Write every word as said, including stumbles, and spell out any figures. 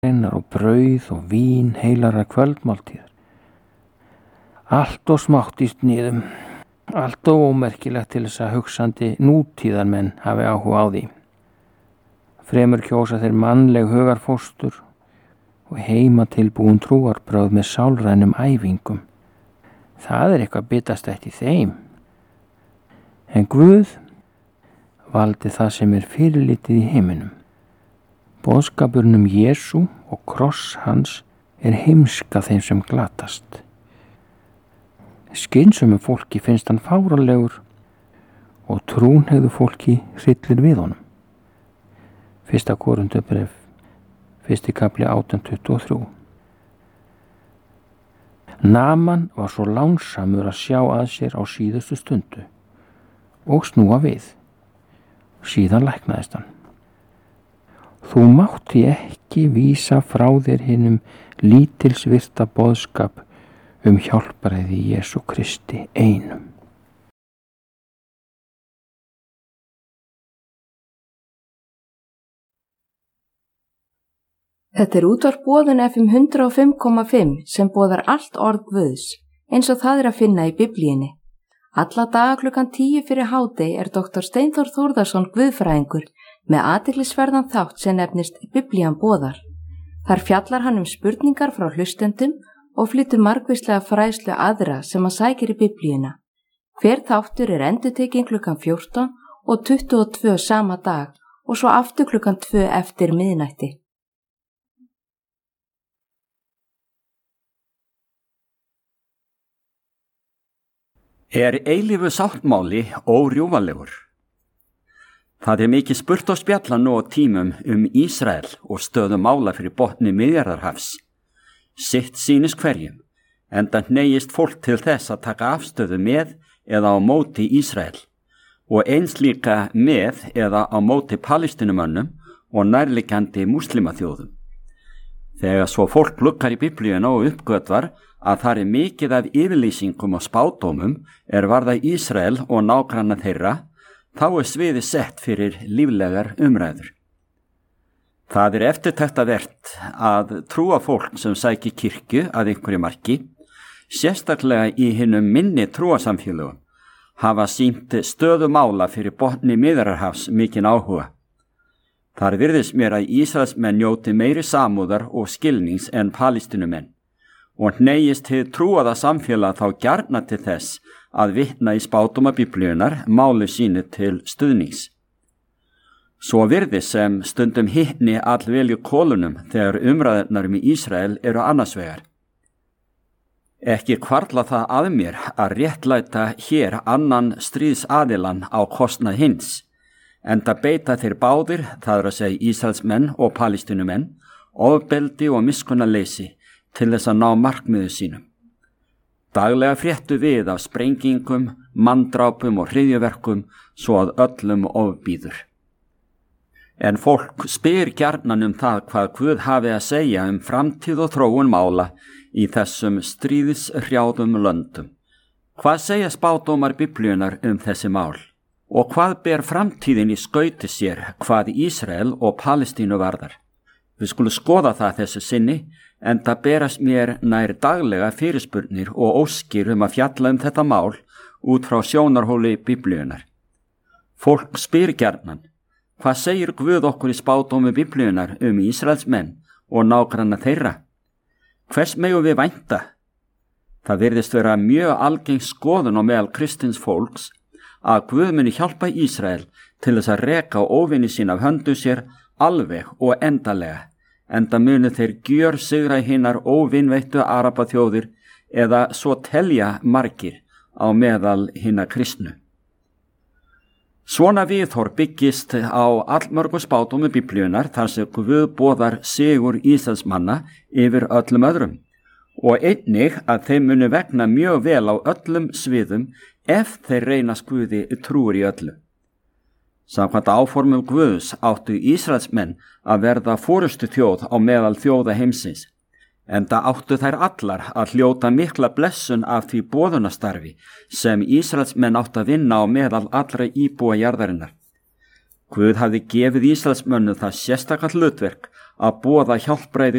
reinar og brauð og vín heilara kvöldmáltíðar. Allt og smátt í sniðum, allt og ómerkilegt til þess að hugsandi nútíðarmenn hafi áhuga á því. Fremur kjósa þeir mannleg hugarfóstur og heima tilbúin trúarbrögð með sálrænum æfingum. Það er eitthvað bitastætt í þeim. En Guð valdi það sem er fyrirlitið í heiminum. Boðskapurinn um Jesú og kross hans er heimska þeim sem glatast. Skynsömu fólki finnst hann fáránlegur og trúnhegðu fólki hryllir við honum. Fyrsta Korinthubréf, fyrsti kafli átján tuttugu og þrjú. Naman var svo lánsamur að sjá að sér á síðustu stundu og snúa við. Síðan læknaðist hann. Þú mátti ekki vísa frá þér hinum lítilsvirta boðskap um hjálparæði Jesú Kristi einum. Þetta er útvarp Boðun F M hundrað og fimm komma fimm sem boðar allt orð Guðs, eins og það er að finna í Biblíunni. Alla daga klukkan tíu fyrir hádegi er doktor Steinþór Þórðarson guðfræðingur með athyglisverðan þátt sem nefnist Biblían boðar. Þar fjallar hann um spurningar frá hlustendum og flytur margvíslega fræðslu aðra sem að sækir í Biblíuna. Hver þáttur er endurtekinn klukkan fjórtán og tuttugu og tvö sama dag og svo aftur klukkan tvö eftir miðnætti. Er eilífu sáttmáli órjúfanlegur? Það er mikið spurt og spjalla nú á tímum um Ísrael og stöðu mála fyrir botni Miðjarðarhafs. Sitt sýnist hverjum, enda hneigist fólk til þess að taka afstöðu með eða á móti Ísrael og eins líka með eða á móti Palestínumönnum og nærliggjandi múslimaþjóðum. Þegar svo fólk lukkar í Biblíuna og uppgötvar að það er mikið af yfirlýsingum og spádómum er varða Ísrael og nágranna þeirra, þá er sviði sett fyrir líflegar umræður. Það er eftirtektarvert að trúa fólk sem sæki kirkju að einhverju marki, sérstaklega í hinum minni trúasamfélögum, hafa sýnt stöðu mála fyrir botni Miðjarðarhafs mikinn áhuga. Þar virðist mér að Ísraelsmenn njóti meiri samúðar og skilnings en Palestínumenn og hneigist hið trúaða samfélag þá gjarna til þess að vitna í spádóma Biblíunar máli sínu til stuðnings. Svo virðist sem stundum hittni allvelju kolunum þegar umræðurnar um Ísrael eru annars vegar. Ekki hvarfla það að mér að réttlæta hér annan stríðsaðilann á kostnað hins, enda beita þeir báðir, það er að segja Ísraelsmenn og Palestínumenn, ofbeldi og miskunnarleysi til þess að ná markmiðu sínum. Daglega fréttu við af sprengingum, manndrápum og hryðjuverkum svo að öllum ofbýður. En fólk spyr gjarnan um það hvað Guð hafi að segja um framtíð og þróun mála í þessum stríðshrjáðum löndum. Hvað segja spádómar Biblíunar um þessi mál? Og hvað ber framtíðin í skauti sér hvað Ísrael og Palestínu varðar? Við skulum skoða það þessu sinni, enda berast mér nær daglega fyrirspurnir og óskir um að fjalla um þetta mál út frá sjónarhóli Biblíunar. Fólk spyr gjarnan, hvað segir Guð okkur í spádómi Biblíunar um Ísraels menn og nágranna þeirra? Hvers megum við vænta? Það virðist vera mjög algeng skoðun á meðal kristins fólks að Guð muni hjálpa Ísrael til þess að reka óvini sín af höndu sér alveg og endalega, enda munu þeir gjör sigra hinnar óvinveittu arabaþjóðir eða svo telja margir á meðal hinna kristnu. Svona viðhorf byggist á allmörgum spádómum Biblíunar þar sem Guð boðar sigur Ísraelsmanna yfir öllum öðrum og einnig að þeim munu vegna mjög vel á öllum sviðum ef þeir reynast Guði trúir í öllu. Samkvæmt áformum Guðs áttu Ísraelsmenn að verða forystu þjóð á meðal þjóða heimsins, enda áttu þær allar að hljóta mikla blessun af því boðunastarfi sem Ísraelsmenn áttu að vinna á meðal allra íbúa jarðarinnar. Guð hafði gefið Ísraelsmönnum það sérstaka hlutverk að boða hjálpræði